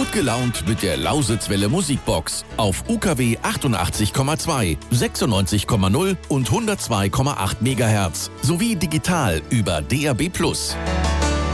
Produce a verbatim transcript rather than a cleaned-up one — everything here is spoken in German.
Gut gelaunt mit der Lausitzwelle Musikbox auf U K W achtundachtzig Komma zwei, sechsundneunzig Komma null und hundertzwei Komma acht Megahertz sowie digital über D A B plus.